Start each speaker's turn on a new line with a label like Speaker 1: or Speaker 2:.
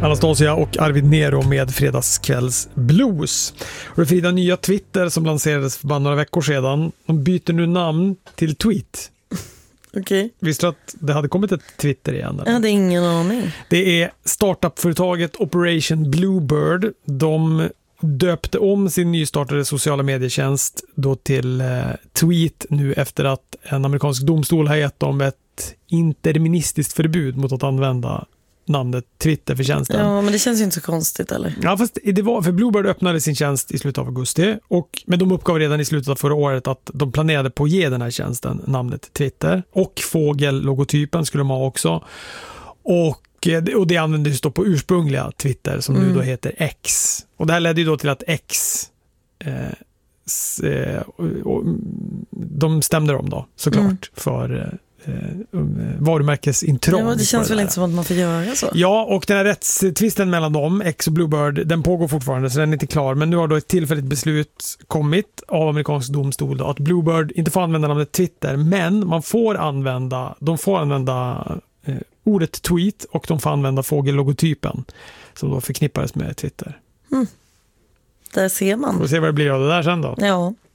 Speaker 1: Anastasia och Arvid Nero med Fredagskvälls Blues. Och det Frida, nya Twitter som lanserades för bara några veckor sedan. De byter nu namn till Tweet.
Speaker 2: Okej.
Speaker 1: Visste du att det hade kommit ett Twitter igen? Eller?
Speaker 2: Jag hade ingen aning.
Speaker 1: Det är startupföretaget Operation Bluebird. De döpte om sin nystartade sociala medietjänst då till Tweet nu efter att en amerikansk domstol har gett dem ett interministiskt förbud mot att använda namnet Twitter för tjänsten.
Speaker 2: Ja, men det känns ju inte så konstigt, eller?
Speaker 1: Ja, fast det var för Bluebird öppnade sin tjänst i slutet av augusti men de uppgav redan i slutet av förra året att de planerade på att ge den här tjänsten namnet Twitter och fågellogotypen skulle de ha också. Och det användes då på ursprungliga Twitter som nu då heter X. Och det här ledde ju då till att X de stämde dem då såklart för varumärkesintrång.
Speaker 2: Ja, det känns väl inte som att man får göra så.
Speaker 1: Ja, och den här rättstvisten mellan dem, X och Bluebird, den pågår fortfarande så den är inte klar. Men nu har då ett tillfälligt beslut kommit av amerikansk domstol då, att Bluebird inte får använda namnet Twitter, men de får använda ordet tweet och de får använda fågellogotypen som då förknippades med Twitter.
Speaker 2: Där ser man.
Speaker 1: Får se vad det blir av det där sen då.
Speaker 2: Ja.